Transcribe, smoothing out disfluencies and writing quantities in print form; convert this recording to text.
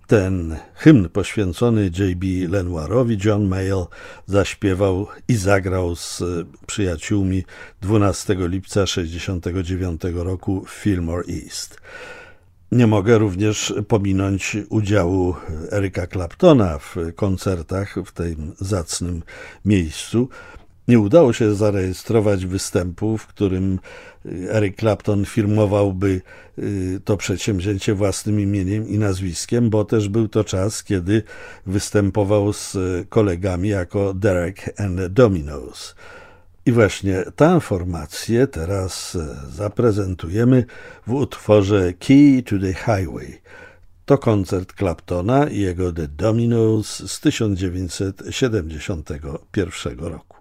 Ten hymn poświęcony J.B. Lenoirowi John Mayall zaśpiewał i zagrał z przyjaciółmi 12 lipca 1969 roku w Fillmore East. Nie mogę również pominąć udziału Erica Claptona w koncertach w tym zacnym miejscu. Nie udało się zarejestrować występu, w którym Eric Clapton firmowałby to przedsięwzięcie własnym imieniem i nazwiskiem, bo też był to czas, kiedy występował z kolegami jako Derek and the Dominos. I właśnie tę formację teraz zaprezentujemy w utworze Key to the Highway. To koncert Claptona i jego The Dominos z 1971 roku.